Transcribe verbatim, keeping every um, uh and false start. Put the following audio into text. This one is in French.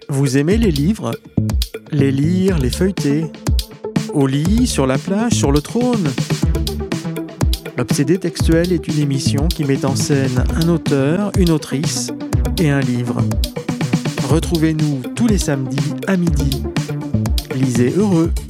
Vous aimez les livres? Les lire, les feuilleter? Au lit, sur la plage, sur le trône? L'Obsédé textuel est une émission qui met en scène un auteur, une autrice et un livre. Retrouvez-nous tous les samedis à midi. Lisez heureux!